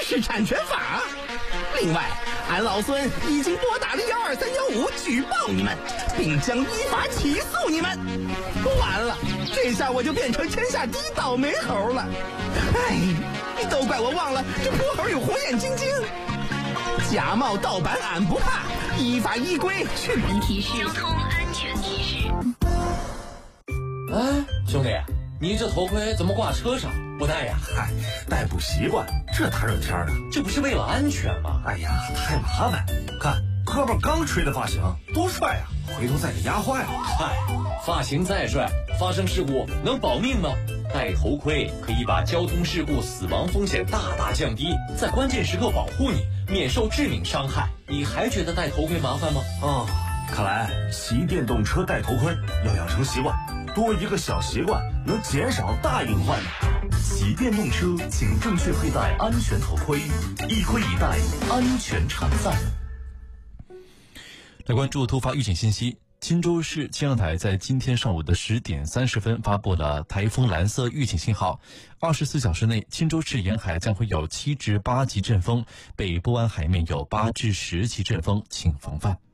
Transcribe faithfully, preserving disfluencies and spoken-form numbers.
识产权法。另外，俺老孙已经拨打了幺二三幺五举报你们，并将依法起诉你们。完了，这下我就变成天下第一倒霉猴了。哎，都怪我忘了这泼猴有火眼金睛。假冒盗版俺不怕，依法依规去。 提示交通安全提示。 哎，兄弟，你这头盔怎么挂车上不戴呀？ 嗨，戴不习惯，这大热天的， 这不是为了安全吗？ 哎呀，太麻烦。看哥们刚吹的发型多帅啊，回头再给压坏了。 嗨，发型再帅，发生事故能保命吗？戴头盔可以把交通事故死亡风险大大降低，在关键时刻保护你，免受致命伤害。你还觉得戴头盔麻烦吗？ 哦，看来骑电动车戴头盔要养成习惯，多一个小习惯能减少大隐患。 骑电动车请正确佩戴安全头盔，一盔一戴，安全常在。 来关注突发预警信息。钦州市气象台在今天上午的十点三十分发布了台风蓝色预警信号，二十四小时内钦州市沿海将会有七至八级阵风，北部湾海面有八至十级阵风，请防范。